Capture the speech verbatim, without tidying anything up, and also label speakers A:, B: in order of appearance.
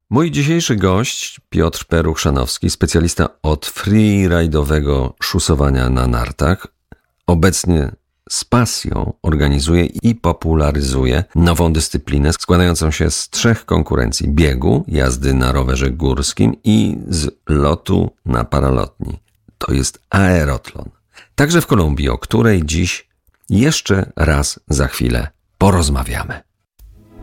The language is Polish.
A: Mój dzisiejszy gość Piotr Peruch-Szanowski, specjalista od freeride'owego szusowania na nartach, obecnie z pasją organizuje i popularyzuje nową dyscyplinę składającą się z trzech konkurencji: biegu, jazdy na rowerze górskim i z lotu na paralotni. To jest aerotlon. Także w Kolumbii, o której dziś jeszcze raz za chwilę porozmawiamy.